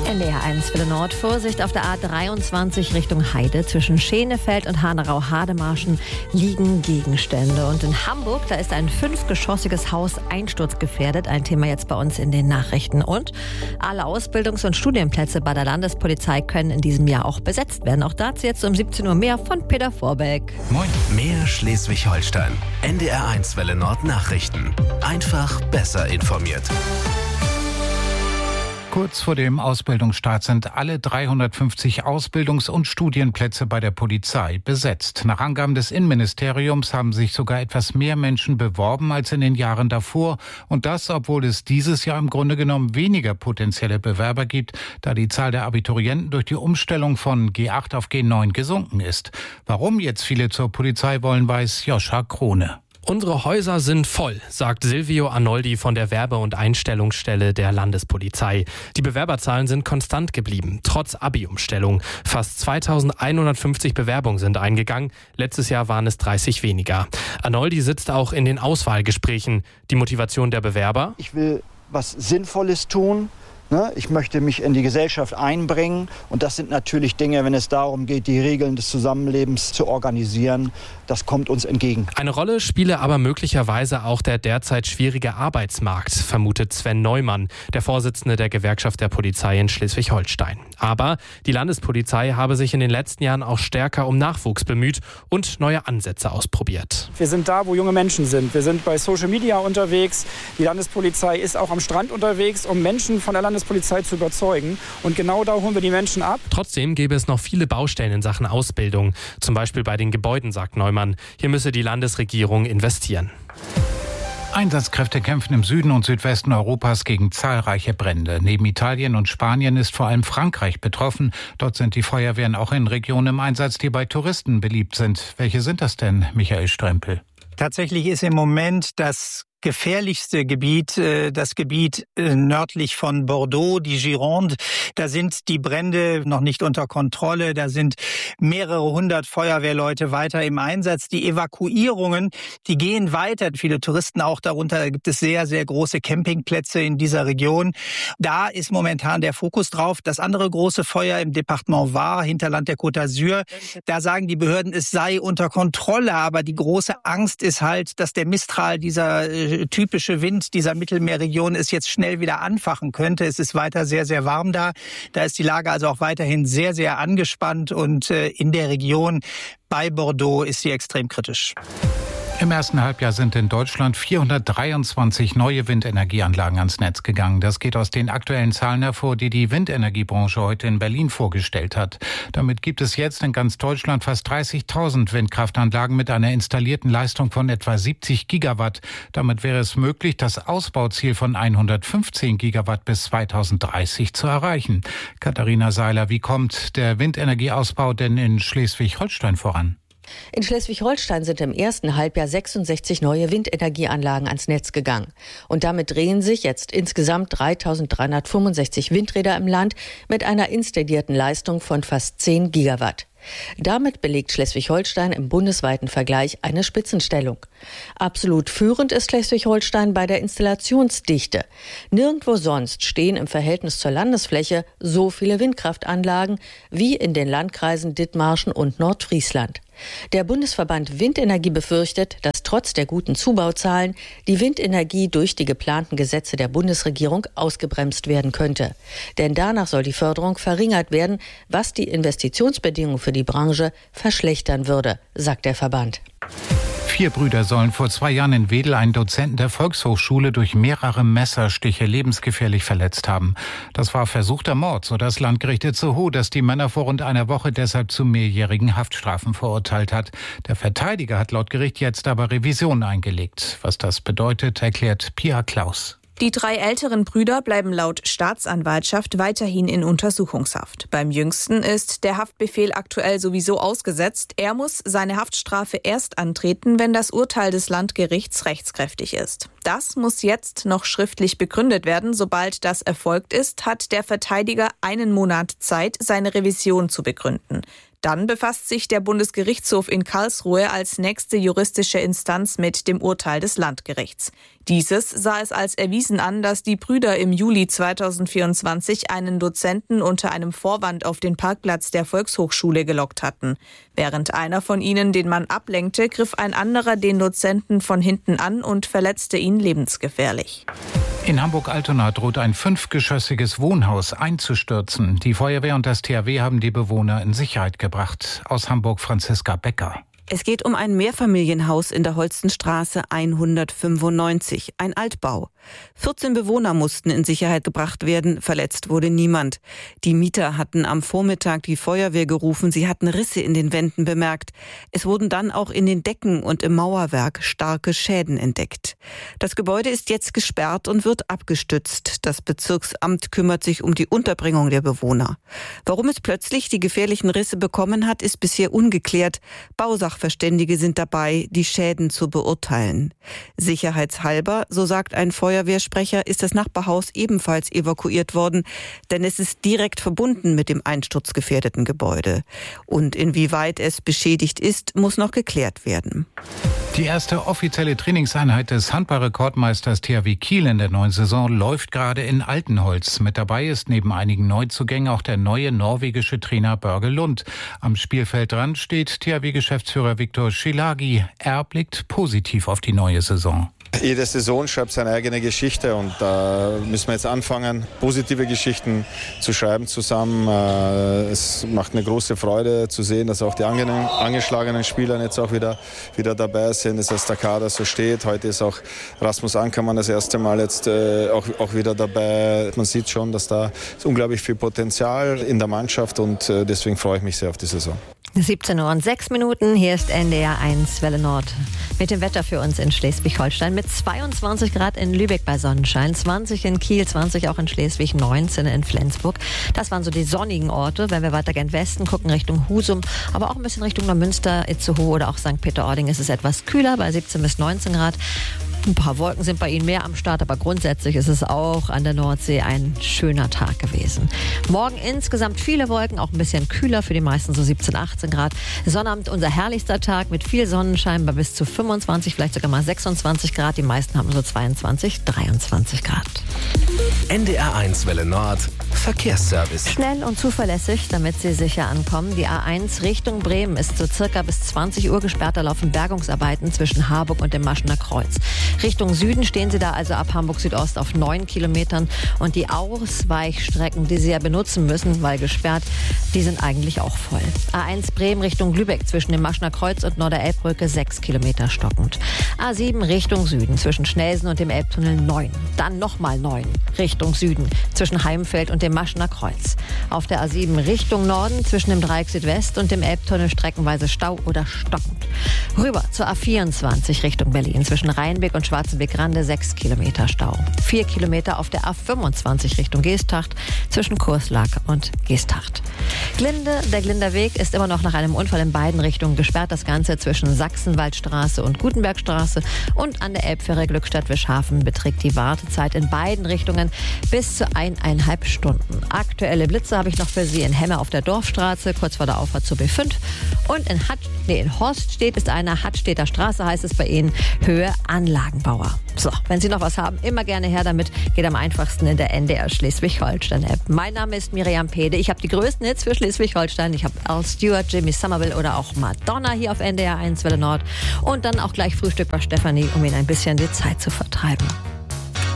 NDR 1 Welle Nord. Vorsicht auf der A23 Richtung Heide. Zwischen Schenefeld und Hanau-Hademarschen liegen Gegenstände. Und in Hamburg, da ist ein 5-geschossiges Haus einsturzgefährdet. Ein Thema jetzt bei uns in den Nachrichten. Und alle Ausbildungs- und Studienplätze bei der Landespolizei können in diesem Jahr auch besetzt werden. Auch dazu jetzt um 17 Uhr mehr von Peter Vorbeck. Moin. Mehr Schleswig-Holstein. NDR 1 Welle Nord Nachrichten. Einfach besser informiert. Kurz vor dem Ausbildungsstart sind alle 350 Ausbildungs- und Studienplätze bei der Polizei besetzt. Nach Angaben des Innenministeriums haben sich sogar etwas mehr Menschen beworben als in den Jahren davor. Und das, obwohl es dieses Jahr im Grunde genommen weniger potenzielle Bewerber gibt, da die Zahl der Abiturienten durch die Umstellung von G8 auf G9 gesunken ist. Warum jetzt viele zur Polizei wollen, weiß Joscha Krone. Unsere Häuser sind voll, sagt Silvio Arnoldi von der Werbe- und Einstellungsstelle der Landespolizei. Die Bewerberzahlen sind konstant geblieben, trotz Abi-Umstellung. Fast 2150 Bewerbungen sind eingegangen. Letztes Jahr waren es 30 weniger. Arnoldi sitzt auch in den Auswahlgesprächen. Die Motivation der Bewerber? Ich will was Sinnvolles tun. Ich möchte mich in die Gesellschaft einbringen und das sind natürlich Dinge, wenn es darum geht, die Regeln des Zusammenlebens zu organisieren, das kommt uns entgegen. Eine Rolle spiele aber möglicherweise auch der derzeit schwierige Arbeitsmarkt, vermutet Sven Neumann, der Vorsitzende der Gewerkschaft der Polizei in Schleswig-Holstein. Aber die Landespolizei habe sich in den letzten Jahren auch stärker um Nachwuchs bemüht und neue Ansätze ausprobiert. Wir sind da, wo junge Menschen sind. Wir sind bei Social Media unterwegs. Die Landespolizei ist auch am Strand unterwegs, um Menschen von der Landespolizei zu überzeugen. Und genau da holen wir die Menschen ab. Trotzdem gäbe es noch viele Baustellen in Sachen Ausbildung. Zum Beispiel bei den Gebäuden, sagt Neumann. Hier müsse die Landesregierung investieren. Einsatzkräfte kämpfen im Süden und Südwesten Europas gegen zahlreiche Brände. Neben Italien und Spanien ist vor allem Frankreich betroffen. Dort sind die Feuerwehren auch in Regionen im Einsatz, die bei Touristen beliebt sind. Welche sind das denn, Michael Strempel? Tatsächlich ist im Moment das gefährlichste Gebiet, das Gebiet nördlich von Bordeaux, die Gironde. Da sind die Brände noch nicht unter Kontrolle. Da sind mehrere hundert Feuerwehrleute weiter im Einsatz. Die Evakuierungen, die gehen weiter. Viele Touristen auch darunter. Da gibt es sehr, sehr große Campingplätze in dieser Region. Da ist momentan der Fokus drauf. Das andere große Feuer im Departement Var, Hinterland der Côte d'Azur, da sagen die Behörden, es sei unter Kontrolle. Aber die große Angst ist halt, dass der Mistral, dieser typische Wind dieser Mittelmeerregion, es jetzt schnell wieder anfachen könnte. Es ist weiter sehr, sehr warm da. Da ist die Lage also auch weiterhin sehr, sehr angespannt und in der Region bei Bordeaux ist sie extrem kritisch. Im ersten Halbjahr sind in Deutschland 423 neue Windenergieanlagen ans Netz gegangen. Das geht aus den aktuellen Zahlen hervor, die die Windenergiebranche heute in Berlin vorgestellt hat. Damit gibt es jetzt in ganz Deutschland fast 30.000 Windkraftanlagen mit einer installierten Leistung von etwa 70 Gigawatt. Damit wäre es möglich, das Ausbauziel von 115 Gigawatt bis 2030 zu erreichen. Katharina Seiler, wie kommt der Windenergieausbau denn in Schleswig-Holstein voran? In Schleswig-Holstein sind im ersten Halbjahr 66 neue Windenergieanlagen ans Netz gegangen. Und damit drehen sich jetzt insgesamt 3.365 Windräder im Land mit einer installierten Leistung von fast 10 Gigawatt. Damit belegt Schleswig-Holstein im bundesweiten Vergleich eine Spitzenstellung. Absolut führend ist Schleswig-Holstein bei der Installationsdichte. Nirgendwo sonst stehen im Verhältnis zur Landesfläche so viele Windkraftanlagen wie in den Landkreisen Dithmarschen und Nordfriesland. Der Bundesverband Windenergie befürchtet, dass trotz der guten Zubauzahlen die Windenergie durch die geplanten Gesetze der Bundesregierung ausgebremst werden könnte. Denn danach soll die Förderung verringert werden, was die Investitionsbedingungen für die Branche verschlechtern würde, sagt der Verband. 4 Brüder sollen vor 2 Jahren in Wedel einen Dozenten der Volkshochschule durch mehrere Messerstiche lebensgefährlich verletzt haben. Das war versuchter Mord, so das Landgericht Itzehoe, das die Männer vor rund einer Woche deshalb zu mehrjährigen Haftstrafen verurteilt hat. Der Verteidiger hat laut Gericht jetzt aber Revision eingelegt. Was das bedeutet, erklärt Pia Klaus. Die 3 älteren Brüder bleiben laut Staatsanwaltschaft weiterhin in Untersuchungshaft. Beim Jüngsten ist der Haftbefehl aktuell sowieso ausgesetzt. Er muss seine Haftstrafe erst antreten, wenn das Urteil des Landgerichts rechtskräftig ist. Das muss jetzt noch schriftlich begründet werden. Sobald das erfolgt ist, hat der Verteidiger einen Monat Zeit, seine Revision zu begründen. Dann befasst sich der Bundesgerichtshof in Karlsruhe als nächste juristische Instanz mit dem Urteil des Landgerichts. Dieses sah es als erwiesen an, dass die Brüder im Juli 2024 einen Dozenten unter einem Vorwand auf den Parkplatz der Volkshochschule gelockt hatten. Während einer von ihnen den Mann ablenkte, griff ein anderer den Dozenten von hinten an und verletzte ihn lebensgefährlich. In Hamburg-Altona droht ein 5-geschossiges Wohnhaus einzustürzen. Die Feuerwehr und das THW haben die Bewohner in Sicherheit gebracht. Aus Hamburg Franziska Becker. Es geht um ein Mehrfamilienhaus in der Holstenstraße 195, ein Altbau. 14 Bewohner mussten in Sicherheit gebracht werden, verletzt wurde niemand. Die Mieter hatten am Vormittag die Feuerwehr gerufen, sie hatten Risse in den Wänden bemerkt. Es wurden dann auch in den Decken und im Mauerwerk starke Schäden entdeckt. Das Gebäude ist jetzt gesperrt und wird abgestützt. Das Bezirksamt kümmert sich um die Unterbringung der Bewohner. Warum es plötzlich die gefährlichen Risse bekommen hat, ist bisher ungeklärt. Bausachverständige sind dabei, die Schäden zu beurteilen. Sicherheitshalber, so sagt ein Feuerwehrsprecher, ist das Nachbarhaus ebenfalls evakuiert worden, denn es ist direkt verbunden mit dem einsturzgefährdeten Gebäude. Und inwieweit es beschädigt ist, muss noch geklärt werden. Die erste offizielle Trainingseinheit des Handball-Rekordmeisters THW Kiel in der neuen Saison läuft gerade in Altenholz. Mit dabei ist neben einigen Neuzugängen auch der neue norwegische Trainer Børge Lund. Am Spielfeldrand steht THW-Geschäftsführer Viktor Schielagi. Er blickt positiv auf die neue Saison. Jede Saison schreibt seine eigene Geschichte und da müssen wir jetzt anfangen, positive Geschichten zu schreiben zusammen. Es macht eine große Freude zu sehen, dass auch die angeschlagenen Spieler jetzt auch wieder dabei sind, dass der Kader so steht. Heute ist auch Rasmus Ankermann das erste Mal jetzt auch wieder dabei. Man sieht schon, dass da unglaublich viel Potenzial in der Mannschaft und deswegen freue ich mich sehr auf die Saison. 17:06 Uhr, hier ist NDR 1 Welle Nord. Mit dem Wetter für uns in Schleswig-Holstein mit 22 Grad in Lübeck bei Sonnenschein, 20 in Kiel, 20 auch in Schleswig, 19 in Flensburg. Das waren so die sonnigen Orte. Wenn wir weiter gen Westen gucken, Richtung Husum, aber auch ein bisschen Richtung Neumünster, Itzehoe oder auch St. Peter-Ording ist es etwas kühler bei 17 bis 19 Grad. Ein paar Wolken sind bei Ihnen mehr am Start, aber grundsätzlich ist es auch an der Nordsee ein schöner Tag gewesen. Morgen insgesamt viele Wolken, auch ein bisschen kühler, für die meisten so 17, 18 Grad. Sonnabend unser herrlichster Tag mit viel Sonnenschein bei bis zu 25, vielleicht sogar mal 26 Grad. Die meisten haben so 22, 23 Grad. NDR 1 Welle Nord, Verkehrsservice. Schnell und zuverlässig, damit Sie sicher ankommen. Die A1 Richtung Bremen ist so circa bis 20 Uhr gesperrt. Da laufen Bergungsarbeiten zwischen Harburg und dem Maschener Kreuz. Richtung Süden stehen Sie da also ab Hamburg Südost auf 9 Kilometern. Und die Ausweichstrecken, die Sie ja benutzen müssen, weil gesperrt, die sind eigentlich auch voll. A1 Bremen Richtung Lübeck zwischen dem Maschener Kreuz und Norderelbbrücke 6 Kilometer stockend. A7 Richtung Süden zwischen Schnelsen und dem Elbtunnel 9. Dann nochmal 9 Richtung Süden zwischen Heimfeld und dem Maschener Kreuz. Auf der A7 Richtung Norden zwischen dem Dreieck Südwest und dem Elbtunnel streckenweise Stau oder stockend. Rüber zur A24 Richtung Berlin zwischen Rheinbeck und Schwarzenbeck-Rande 6 Kilometer Stau. 4 Kilometer auf der A25 Richtung Geesthacht zwischen Kurslack und Geesthacht. Glinde, der Glinderweg ist immer noch nach einem Unfall in beiden Richtungen gesperrt. Das Ganze zwischen Sachsenwaldstraße und Gutenbergstraße und an der Elbfähre Glückstadt-Wischhafen beträgt die Wartezeit in beiden Richtungen bis zu 1,5 Stunden. Aktuelle Blitze habe ich noch für Sie in Hemme auf der Dorfstraße, kurz vor der Auffahrt zur B5. Und in Horststedt ist eine Hadstedter Straße, heißt es bei Ihnen, Höhe Anlagenbauer. So, wenn Sie noch was haben, immer gerne her damit. Geht am einfachsten in der NDR Schleswig-Holstein-App. Mein Name ist Miriam Pede. Ich habe die größten Hits für Schleswig-Holstein. Ich habe Al Stewart, Jimmy Somerville oder auch Madonna hier auf NDR 1 Welle Nord. Und dann auch gleich Frühstück bei Stefanie, um Ihnen ein bisschen die Zeit zu vertreiben.